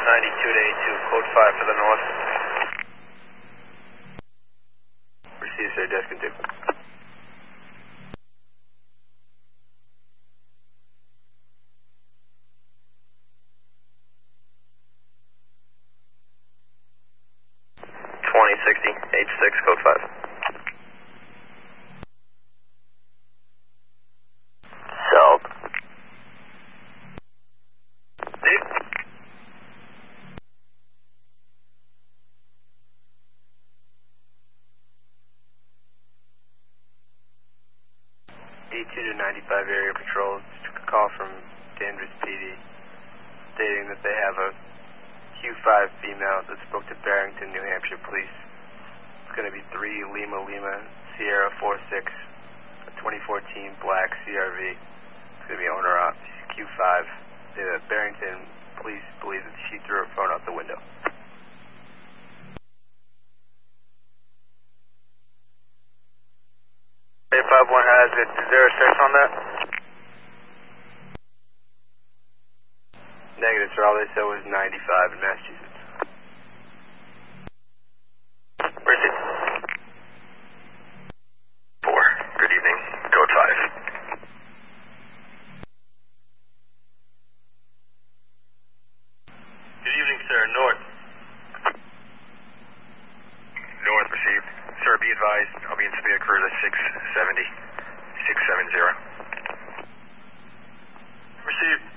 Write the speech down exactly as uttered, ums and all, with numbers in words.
ninety-two to eighty-two, code five for the north. Receive, sir, desk and two. twenty sixty, H six, code five. South. Deep. eighty-two to ninety-five area patrol. Just took a call from Danvers P D stating that they have a Q five female that spoke to Barrington, New Hampshire police. It's going to be three Lima Lima Sierra four six, a twenty fourteen black C R V. It's going to be owner op. She's Q five. The Barrington police believe that she threw her phone out the window. eight five one has it. Is there a six on that? Negative, sir. All they said was ninety-five in Massachusetts. Where's it? Four. Good evening. Code five. Good evening, sir. North. North received. Sir, be advised, I'll be in Sabia Cruise at six seventy, six seventy. Received.